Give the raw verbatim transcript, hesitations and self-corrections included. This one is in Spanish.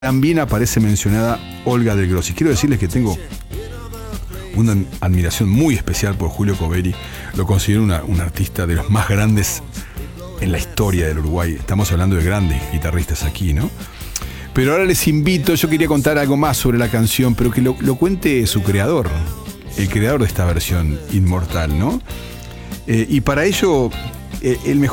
También aparece mencionada Olga del Grossi. Quiero decirles que tengo una admiración muy especial por Julio Coveri. Lo considero una, un artista de los más grandes en la historia del Uruguay. Estamos hablando de grandes guitarristas aquí, ¿no? Pero ahora les invito, yo quería contar algo más sobre la canción, pero que lo, lo cuente su creador, el creador de esta versión inmortal, ¿no? Eh, y para ello, eh, el mejor